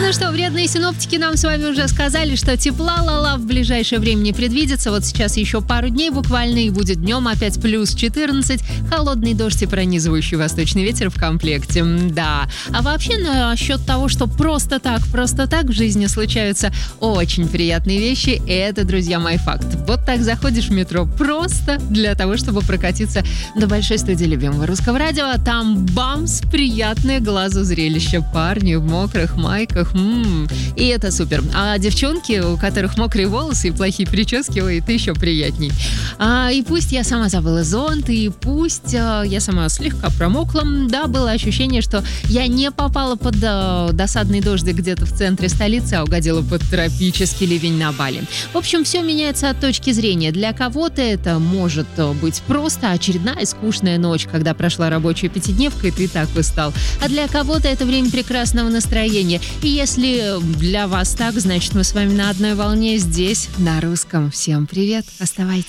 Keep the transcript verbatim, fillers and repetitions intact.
Ну что, вредные синоптики нам с вами уже сказали, что тепла ла-ла в ближайшее время не предвидится. Вот сейчас еще пару дней буквально, и будет днем опять плюс четырнадцать. Холодный дождь и пронизывающий восточный ветер в комплекте. Да. А вообще насчет того, что просто так, просто так в жизни случаются очень приятные вещи, это, друзья мои, факт. Вот так заходишь в метро просто для того, чтобы прокатиться до большой студии любимого русского радио. А там бамс, приятное глазу зрелище. Парни в мокрых майках. М-м, и это супер. А девчонки, у которых мокрые волосы и плохие прически, ой, это еще приятней. А, и пусть я сама забыла зонт, и пусть а, я сама слегка промокла, да, было ощущение, что я не попала под а, досадный дождик где-то в центре столицы, а угодила под тропический ливень на Бали. В общем, все меняется от точки зрения. Для кого-то это может быть просто очередная скучная ночь, когда прошла рабочая пятидневка, и ты так устал. А для кого-то это время прекрасного настроения. И если для вас так, значит, мы с вами на одной волне здесь, на русском. Всем привет, оставайтесь.